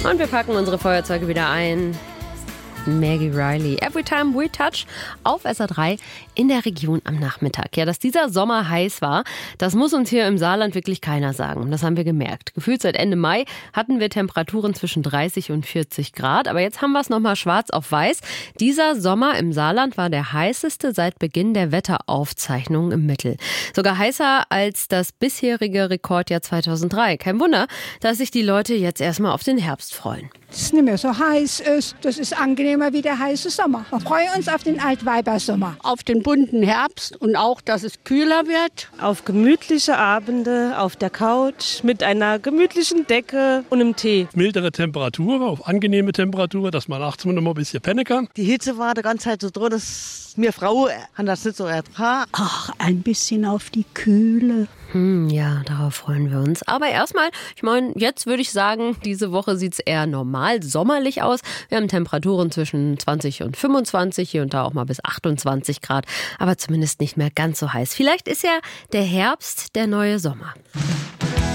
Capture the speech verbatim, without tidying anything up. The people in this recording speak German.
Und wir packen unsere Feuerzeuge wieder ein. Maggie Riley, Every Time We Touch auf S R drei in der Region am Nachmittag. Ja, dass dieser Sommer heiß war, das muss uns hier im Saarland wirklich keiner sagen. Das haben wir gemerkt. Gefühlt seit Ende Mai hatten wir Temperaturen zwischen dreißig und vierzig Grad. Aber jetzt haben wir es nochmal schwarz auf weiß. Dieser Sommer im Saarland war der heißeste seit Beginn der Wetteraufzeichnungen im Mittel. Sogar heißer als das bisherige Rekordjahr zweitausenddrei. Kein Wunder, dass sich die Leute jetzt erstmal auf den Herbst freuen. Es ist nicht mehr so heiß ist. Das ist angenehmer wie der heiße Sommer. Wir freuen uns auf den Altweibersommer. Auf den bunten Herbst und auch, dass es kühler wird. Auf gemütliche Abende auf der Couch mit einer gemütlichen Decke und einem Tee. Mildere Temperatur, auf angenehme Temperatur, dass man nachts noch mal ein bisschen pennen kann. Die Hitze war die ganze Zeit so drin, dass mir Frau haben das nicht so ertragen. Ach, ein bisschen auf die Kühle. Hm, ja, darauf freuen wir uns. Aber erstmal, ich meine, jetzt würde ich sagen, diese Woche sieht es eher normal, sommerlich aus. Wir haben Temperaturen zwischen zwanzig und fünfundzwanzig, hier und da auch mal bis achtundzwanzig Grad. Aber zumindest nicht mehr ganz so heiß. Vielleicht ist ja der Herbst der neue Sommer.